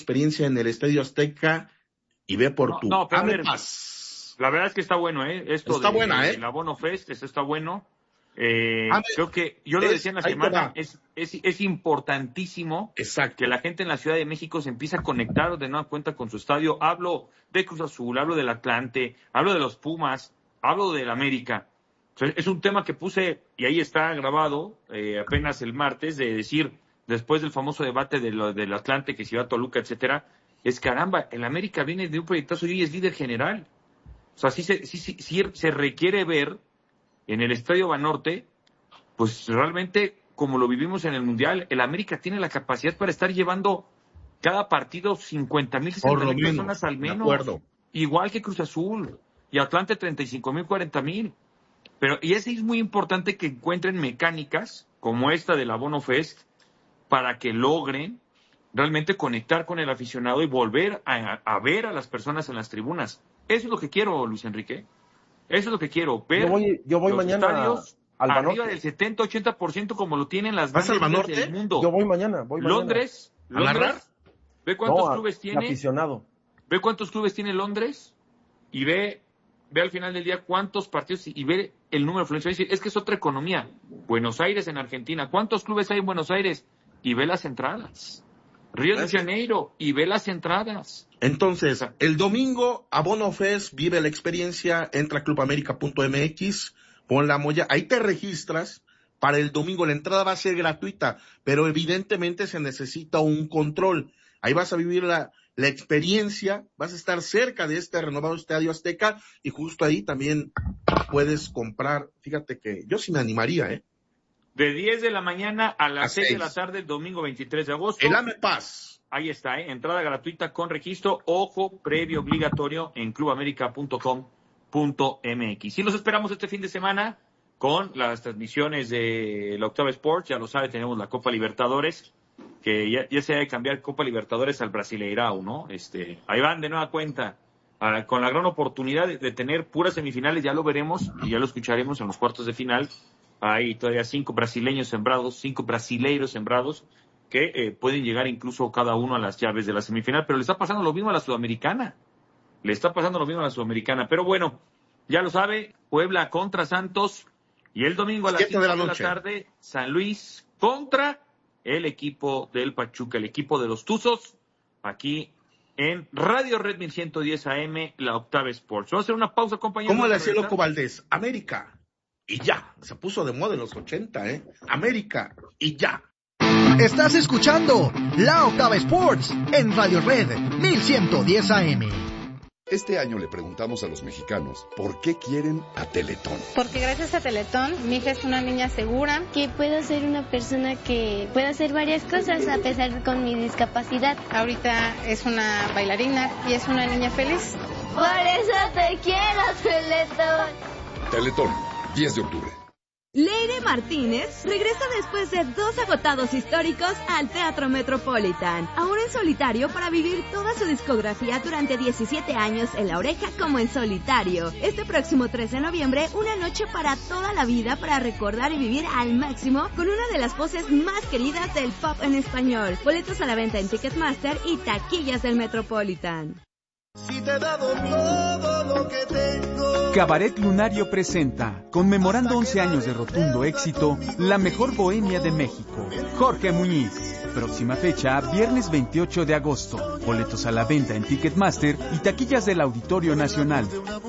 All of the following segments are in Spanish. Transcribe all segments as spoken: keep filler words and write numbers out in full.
experiencia en el Estadio Azteca y ve por no, tu no, pero Ame ver, Paz. La verdad es que está bueno, ¿eh? Esto está de, buena, ¿eh? El Abono Fest, eso está bueno. Eh, Ame, creo que, yo lo es, decía en la ahí te semana, va. es, es, es importantísimo Exacto. que la gente en la Ciudad de México se empiece a conectar de nueva cuenta con su estadio. Hablo de Cruz Azul, hablo del Atlante, hablo de los Pumas, hablo del América. O sea, es un tema que puse, y ahí está grabado, eh, apenas el martes, de decir, después del famoso debate de lo, del Atlante, que se iba a Toluca, etcétera, es caramba, el América viene de un proyectazo y hoy es líder general. O sea, sí se, sí, sí, sí se requiere ver en el Estadio Banorte, pues realmente, como lo vivimos en el Mundial, el América tiene la capacidad para estar llevando cada partido cincuenta mil, sesenta mil personas al menos. De acuerdo. Igual que Cruz Azul y Atlante treinta y cinco mil, cuarenta mil. Pero, y es muy importante que encuentren mecánicas como esta del Abono Fest para que logren realmente conectar con el aficionado y volver a, a ver a las personas en las tribunas. Eso es lo que quiero, Luis Enrique. Eso es lo que quiero, ver yo voy, yo voy los mañana estadios al arriba Banorte. del setenta ochenta por ciento como lo tienen las ¿Vas grandes al ligas Banorte? del mundo. Yo voy mañana, voy mañana. Londres, ¿A narrar? Londres, ve cuántos no, clubes tiene. Aficionado. Ve cuántos clubes tiene Londres y ve, ve al final del día cuántos partidos y ve el número de afluencia. Es que es otra economía. Buenos Aires en Argentina, ¿cuántos clubes hay en Buenos Aires? Y ve las entradas. Río de Janeiro y ve las entradas. Entonces, el domingo, Abono Fest, vive la experiencia, entra a club américa punto m x, pon la molla, ahí te registras para el domingo. La entrada va a ser gratuita, pero evidentemente se necesita un control. Ahí vas a vivir la, la experiencia, vas a estar cerca de este renovado Estadio Azteca y justo ahí también puedes comprar. Fíjate que yo sí me animaría, ¿eh? De diez de la mañana a las A seis de seis. la tarde, el domingo veintitrés de agosto. El Ame Paz. Ahí está, ¿eh? Entrada gratuita con registro. Ojo, previo obligatorio en club américa punto com punto m x. Y los esperamos este fin de semana con las transmisiones de la Octava Sports. Ya lo sabe, tenemos la Copa Libertadores, que ya, ya se debe cambiar Copa Libertadores al Brasileirao, ¿no? Este, ahí van de nueva cuenta, a, con la gran oportunidad de, de tener puras semifinales. Ya lo veremos y ya lo escucharemos en los cuartos de final. Hay todavía cinco brasileños sembrados, cinco brasileiros sembrados, que eh, pueden llegar incluso cada uno a las llaves de la semifinal, pero le está pasando lo mismo a la Sudamericana. Le está pasando lo mismo a la Sudamericana. Pero bueno, ya lo sabe, Puebla contra Santos, y el domingo a las cinco de la, de la tarde, San Luis contra el equipo del Pachuca, el equipo de los Tuzos, aquí en Radio Red mil ciento diez A M, la Octava Sports. Vamos a hacer una pausa, compañeros. ¿Cómo le hacía Loco Valdés? América. Y ya, se puso de moda en los ochenta, ¿eh? América, y ya. Estás escuchando La Octava Sports en Radio Red mil ciento diez A M. Este año le preguntamos a los mexicanos por qué quieren a Teletón. Porque gracias a Teletón, mi hija es una niña segura. Que puedo ser una persona que pueda hacer varias cosas a pesar de con mi discapacidad. Ahorita es una bailarina y es una niña feliz. Por eso te quiero, Teletón. Teletón, diez de octubre. Leire Martínez regresa después de dos agotados históricos al Teatro Metropolitan, ahora en solitario para vivir toda su discografía durante diecisiete años en La Oreja como en solitario. Este próximo tres de noviembre, una noche para toda la vida para recordar y vivir al máximo con una de las voces más queridas del pop en español. Boletos a la venta en Ticketmaster y taquillas del Metropolitan. Si te he dado todo lo que tengo. Cabaret Lunario presenta, conmemorando once años de rotundo éxito, la mejor bohemia de México. Jorge Muñiz. Próxima fecha, viernes veintiocho de agosto. Boletos a la venta en Ticketmaster y taquillas del Auditorio Nacional.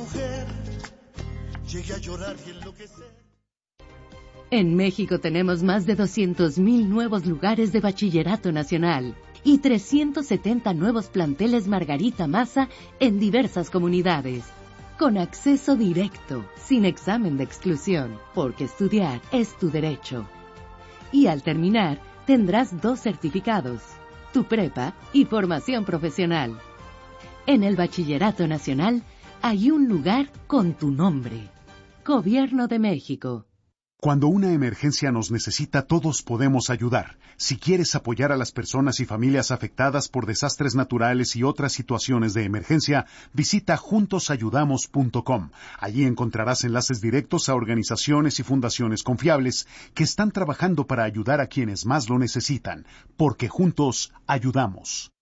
En México tenemos más de doscientos mil nuevos lugares de bachillerato nacional y trescientos setenta nuevos planteles Margarita Maza en diversas comunidades, con acceso directo, sin examen de exclusión, porque estudiar es tu derecho. Y al terminar, tendrás dos certificados, tu prepa y formación profesional. En el Bachillerato Nacional hay un lugar con tu nombre. Gobierno de México. Cuando una emergencia nos necesita, todos podemos ayudar. Si quieres apoyar a las personas y familias afectadas por desastres naturales y otras situaciones de emergencia, visita juntos ayudamos punto com. Allí encontrarás enlaces directos a organizaciones y fundaciones confiables que están trabajando para ayudar a quienes más lo necesitan, porque juntos ayudamos.